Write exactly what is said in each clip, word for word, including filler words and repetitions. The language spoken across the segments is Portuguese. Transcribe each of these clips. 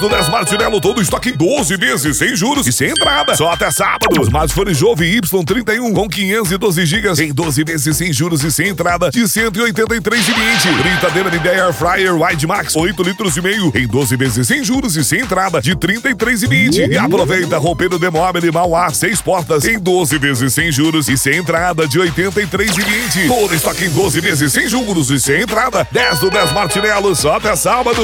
do dez Martinello, todo estoque em doze vezes, sem juros e sem entrada. Só até sábado. Smartphone Jove Y trinta e um com quinhentos e doze gigas em doze vezes sem juros e sem entrada de cento e oitenta e três reais e vinte. Britadeira de Air Fryer Wide Max oito litros e meio em doze vezes sem juros e sem entrada de trinta e três reais e vinte. E aproveita roupeiro de móvel Mauá seis portas em doze vezes sem juros e sem entrada de oitenta e três reais e vinte. Todo estoque em doze vezes sem juros e sem entrada. dez do dez Martinello, só até sábado.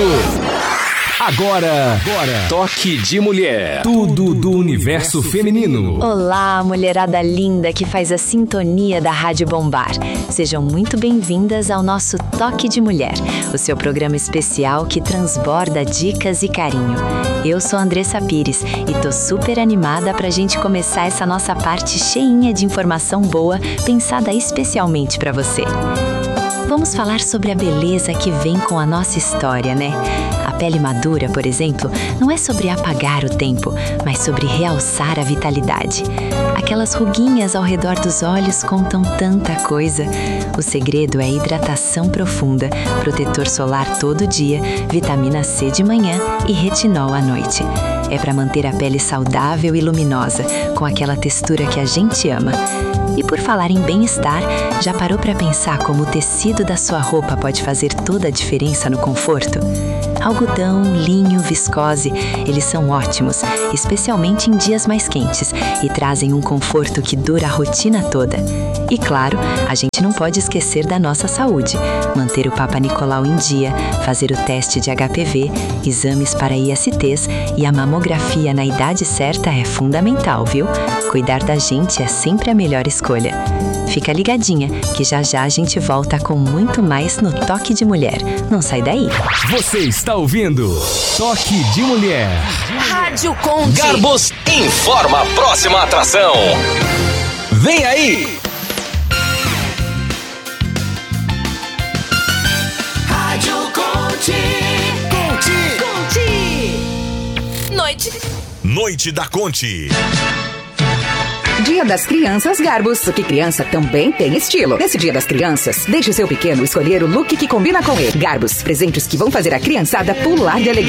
Agora, agora, Toque de Mulher. Tudo do universo feminino. Olá, mulherada linda que faz a sintonia da Rádio Bombar. Sejam muito bem-vindas ao nosso Toque de Mulher, o seu programa especial que transborda dicas e carinho. Eu sou Andressa Pires e tô super animada pra gente começar essa nossa parte cheinha de informação boa, pensada especialmente pra você. Vamos falar sobre a beleza que vem com a nossa história, né? A pele madura, por exemplo, não é sobre apagar o tempo, mas sobre realçar a vitalidade. Aquelas ruguinhas ao redor dos olhos contam tanta coisa. O segredo é hidratação profunda, protetor solar todo dia, vitamina C de manhã e retinol à noite. É para manter a pele saudável e luminosa, com aquela textura que a gente ama. E por falar em bem-estar, já parou para pensar como o tecido da sua roupa pode fazer toda a diferença no conforto? Algodão, linho, viscose, eles são ótimos, especialmente em dias mais quentes, e trazem um conforto que dura a rotina toda. E claro, a gente não pode esquecer da nossa saúde. Manter o Papa Nicolau em dia, fazer o teste de H P V, exames para I S Ts e a mamografia na idade certa é fundamental, viu? Cuidar da gente é sempre a melhor escolha. Fica ligadinha, que já já a gente volta com muito mais no Toque de Mulher. Não sai daí. Você está ouvindo Toque de Mulher. Rádio Conte. Garbos informa a próxima atração. Vem aí! Rádio Conte. Conte. Conte. Noite. Noite da Conte. Dia das Crianças Garbos, porque criança também tem estilo. Nesse Dia das Crianças, deixe seu pequeno escolher o look que combina com ele. Garbos, presentes que vão fazer a criançada pular de alegria.